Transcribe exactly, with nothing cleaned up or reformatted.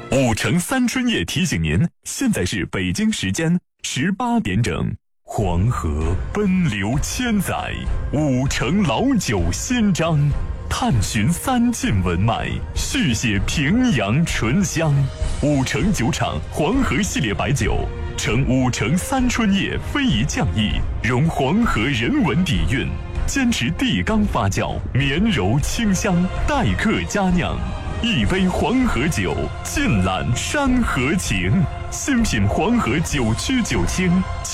五城三春夜提醒您，现在是北京时间十八点整。黄河奔流千载，五城老酒新章，探寻三晋文脉，续写平阳醇香。五城酒厂黄河系列白酒，承五城三春夜非遗匠艺，融黄河人文底蕴，坚持地缸发酵，绵柔清香，待客佳酿。一杯黄河酒，尽览山河情。新品黄河九曲九清。